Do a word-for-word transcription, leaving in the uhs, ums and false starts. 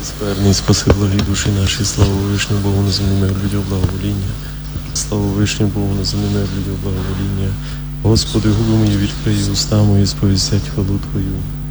Безперний, спаси благі душі наші, слава вишню Богу на землі мир, людям благовоління. Слава вишню Богу на землі мир, людям благовоління. Господи, губи мої відкриє, уста мої сповістять хвалу Твою.